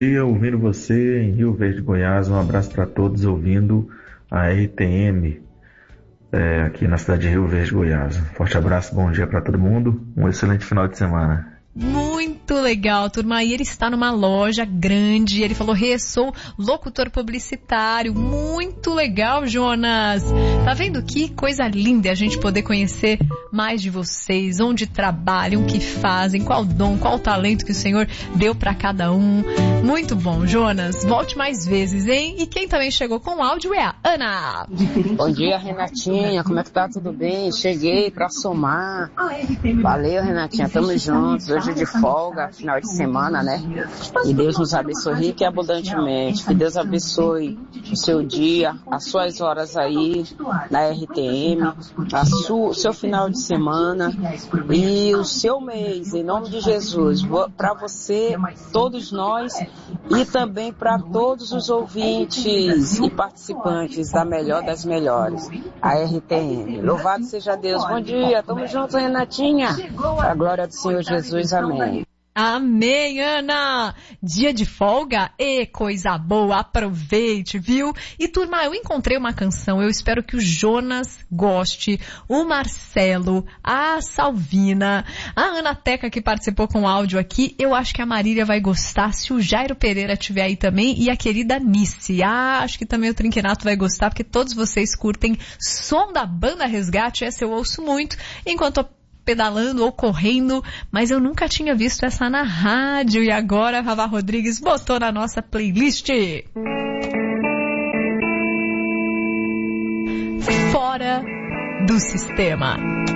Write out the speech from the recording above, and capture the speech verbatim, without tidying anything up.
Dia ouvindo você em Rio Verde, Goiás. Um abraço para todos ouvindo a R T M é, aqui na cidade de Rio Verde, Goiás. Forte abraço, bom dia para todo mundo. Um excelente final de semana. Muito legal, turma. E ele está numa loja grande. Ele falou, Rê, sou locutor publicitário. Muito legal, Jonas. Tá vendo que coisa linda a gente poder conhecer mais de vocês, onde trabalham, o que fazem, qual dom, qual talento que o Senhor deu para cada um. Muito bom, Jonas. Volte mais vezes, hein? E quem também chegou com áudio é a Ana. Bom dia, Renatinha. Como é que tá? Tudo bem? Cheguei para somar. Valeu, Renatinha. Tamo juntos. Hoje de folga, final de semana, né? E Deus nos abençoe rica e abundantemente. Que Deus abençoe o seu dia, as suas horas aí na R T M, o seu final de semana e o seu mês, em nome de Jesus, para você, todos nós e também para todos os ouvintes e participantes da melhor das melhores, a R T M. Louvado seja Deus. Bom dia, tamo junto, Renatinha. A glória do Senhor Jesus. Amém. Amém, Ana! Dia de folga? E coisa boa, aproveite, viu? E turma, eu encontrei uma canção, eu espero que o Jonas goste, o Marcelo, a Salvina, a Ana Teca que participou com o áudio aqui, eu acho que a Marília vai gostar, se o Jairo Pereira estiver aí também, e a querida Nice. Ah, acho que também o Trinquenato vai gostar, porque todos vocês curtem som da banda Resgate, essa eu ouço muito, enquanto eu pedalando ou correndo, mas eu nunca tinha visto essa na rádio e agora a Vavá Rodrigues botou na nossa playlist. Fora do Sistema.